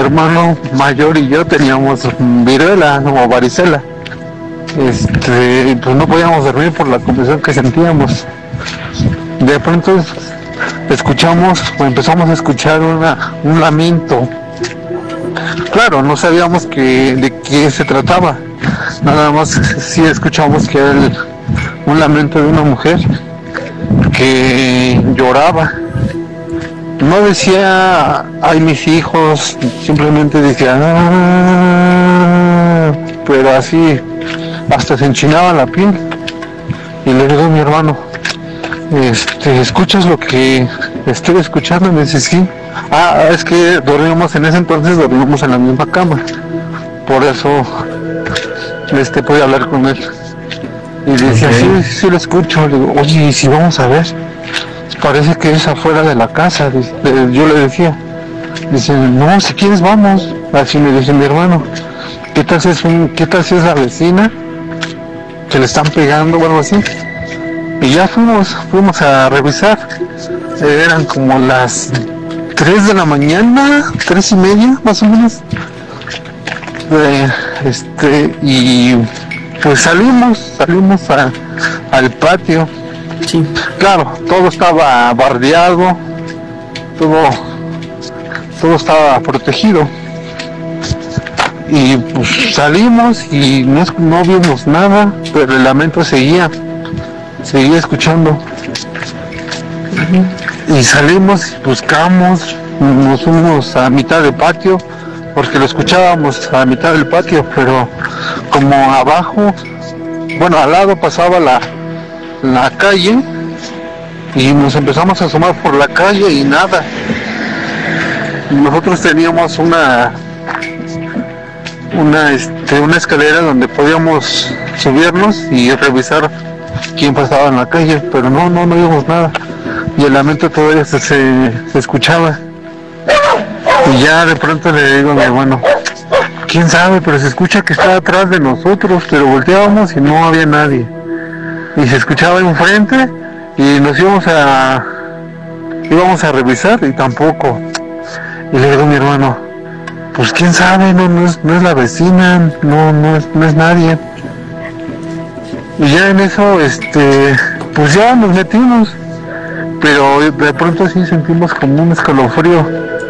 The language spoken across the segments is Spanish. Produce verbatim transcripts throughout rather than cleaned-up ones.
hermano mayor y yo teníamos viruela o varicela. Este, pues no podíamos dormir por la confusión que sentíamos. De pronto escuchamos o empezamos a escuchar una, un lamento. Claro, no sabíamos que, de qué se trataba. Nada más sí escuchamos que era el, un lamento de una mujer que lloraba. No decía, ay mis hijos, simplemente decía, ah, pero así, hasta se enchinaba la piel. Y le digo a mi hermano, este, ¿escuchas lo que estoy escuchando? Me dice, sí. Ah, es que dormíamos en ese entonces, dormíamos en la misma cama. Por eso, este, pude hablar con él. Y decía, okay. sí, sí lo escucho. Le digo, oye, ¿y si vamos a ver? Parece que es afuera de la casa. Yo le decía, dice, no, si quieres vamos. Así me dice mi hermano, ¿qué tal si es, un, qué tal si es la vecina? Que le están pegando o algo así. Y ya fuimos, fuimos a revisar. Eran como las tres de la mañana, tres y media más o menos. Eh, este, y pues salimos, salimos a, al patio. Sí. Claro, todo estaba bardeado, todo, todo estaba protegido. Y pues salimos y no, no vimos nada, pero el lamento seguía, seguía escuchando. Y salimos, buscamos, nos fuimos a mitad del patio, porque lo escuchábamos a mitad del patio, pero como abajo, bueno, al lado pasaba la, la calle, y nos empezamos a asomar por la calle y nada. Nosotros teníamos una una este una escalera donde podíamos subirnos y revisar quién pasaba en la calle, pero no, no, no vimos nada. Y el lamento todavía se, se, se escuchaba. Y ya de pronto le digo a mi hermano, quién sabe, pero se escucha que está atrás de nosotros, pero volteábamos y no había nadie. Y se escuchaba enfrente y nos íbamos a íbamos a revisar y tampoco. Y le digo a mi hermano, pues quién sabe, no, no es, no es la vecina, no, no es, no es nadie. Y ya en eso, este, pues ya nos metimos, pero de pronto sí sentimos como un escalofrío.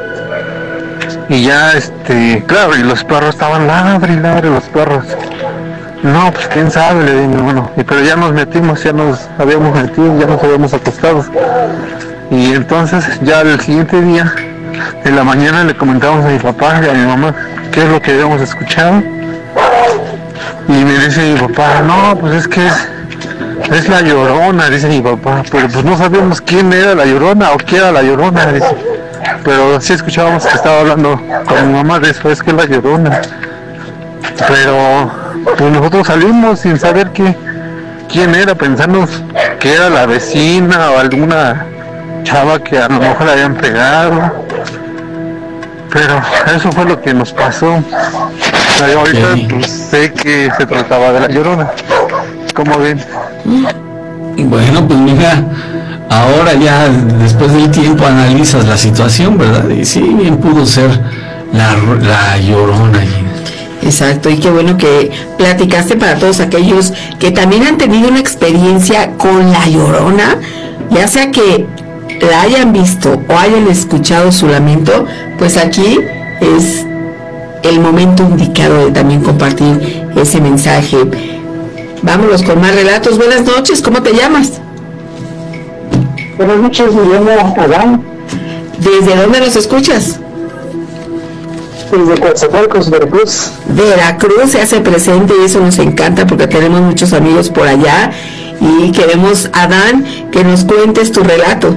Y ya, este, claro, y los perros estaban ladre y ladre los perros. No, pues quién sabe, le digo, bueno, y pero ya nos metimos, ya nos habíamos metido, ya nos habíamos acostado. Y entonces ya el siguiente día, en la mañana, le comentamos a mi papá y a mi mamá qué es lo que habíamos escuchado. Y me dice mi papá, no, pues es que es, es la Llorona, dice mi papá, pero pues no sabíamos quién era la Llorona o qué era la Llorona, dice. Pero sí escuchábamos que estaba hablando con mi mamá de eso, es que es la Llorona. Pero pues nosotros salimos sin saber qué, quién era, pensando que era la vecina o alguna chava que a lo mejor le habían pegado. Pero eso fue lo que nos pasó. Yo ahorita sí. Pues, sé que se trataba de la Llorona. ¿Cómo ven? Bueno, pues mira, ahora ya después del tiempo analizas la situación, ¿verdad? Y sí, bien pudo ser la, la Llorona. Exacto, y qué bueno que platicaste para todos aquellos que también han tenido una experiencia con la Llorona, ya sea que la hayan visto o hayan escuchado su lamento, pues aquí es el momento indicado de también compartir ese mensaje. Vámonos con más relatos. Buenas noches, ¿cómo te llamas? Buenas noches, me llamo Adán. ¿Desde dónde nos escuchas? Desde Coatzacoalcos, Veracruz. Veracruz se hace presente y eso nos encanta porque tenemos muchos amigos por allá y queremos, Adán, que nos cuentes tu relato.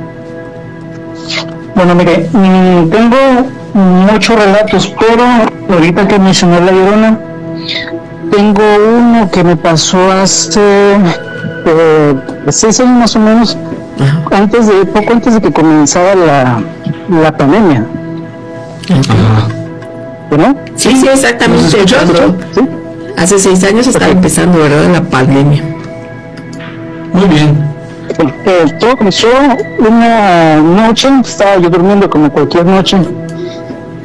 Bueno, mire, tengo muchos relatos, pero ahorita que mencioné la Llorona, tengo uno que me pasó hace eh, seis años más o menos, antes de, poco antes de que comenzara la, la pandemia. Ajá. ¿No? Sí, sí, exactamente. ¿Sí? ¿Sí? Hace seis años estaba okay. empezando, ¿verdad?, la pandemia. Muy bien. Eh, todo comenzó una noche, estaba yo durmiendo como cualquier noche,